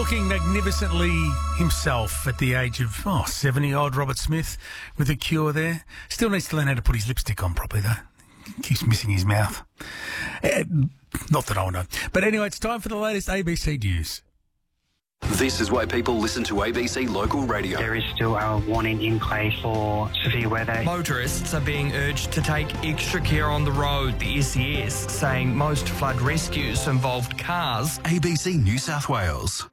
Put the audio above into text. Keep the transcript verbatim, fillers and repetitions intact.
looking magnificently himself at the age of, oh, seventy-odd, Robert Smith, with a cure there. Still needs to learn how to put his lipstick on properly, though. Keeps missing his mouth. Uh, not that I know. But anyway, it's time for the latest A B C News. This is why people listen to A B C Local Radio. There is still a warning in place for severe weather. Motorists are being urged to take extra care on the road, the S E S saying most flood rescues involved cars. A B C New South Wales.